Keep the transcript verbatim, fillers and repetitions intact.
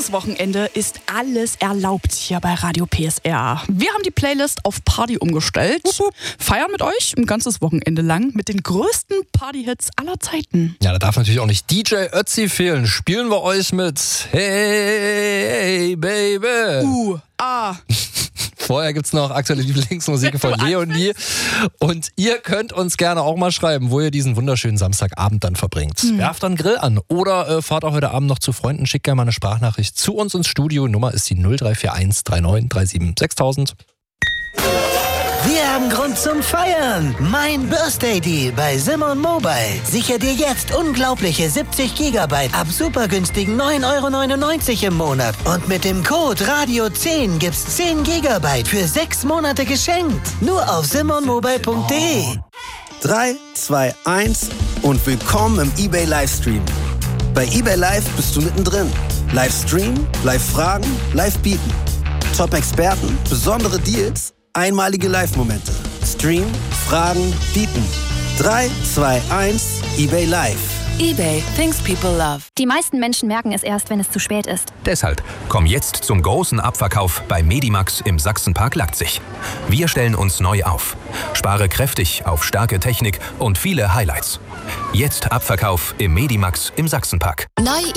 Dieses Wochenende ist alles erlaubt hier bei Radio P S R. Wir haben die Playlist auf Party umgestellt, feiern mit euch ein ganzes Wochenende lang mit den größten Partyhits aller Zeiten. Ja, da darf natürlich auch nicht D J Ötzi fehlen. Spielen wir euch mit Hey Baby. Uh, ah. Vorher gibt's noch aktuelle Lieblingsmusik von Leonie. Und ihr könnt uns gerne auch mal schreiben, wo ihr diesen wunderschönen Samstagabend dann verbringt. Mhm. Werft dann Grill an oder äh, fahrt auch heute Abend noch zu Freunden. Schickt gerne mal eine Sprachnachricht zu uns ins Studio. Nummer ist die null drei vier eins drei neun drei sieben sechstausend. Wir haben Grund zum Feiern. Mein Birthday Deal bei Simon Mobile. Sicher dir jetzt unglaubliche siebzig Gigabyte ab super günstigen neun Euro neunundneunzig im Monat. Und mit dem Code Radio zehn gibt's zehn Gigabyte für sechs Monate geschenkt. Nur auf simon mobile punkt de. drei, zwei, eins und willkommen im eBay Livestream. Bei eBay Live bist du mittendrin. Livestream, Live-Fragen, Live-Bieten. Top-Experten, besondere Deals, einmalige Live-Momente. Stream, Fragen, Bieten. drei, zwei, eins, eBay Live. eBay, things people love. Die meisten Menschen merken es erst, wenn es zu spät ist. Deshalb komm jetzt zum großen Abverkauf bei Medimax im Sachsenpark Leipzig. Wir stellen uns neu auf. Spare kräftig auf starke Technik und viele Highlights. Jetzt Abverkauf im Medimax im Sachsenpark. Neu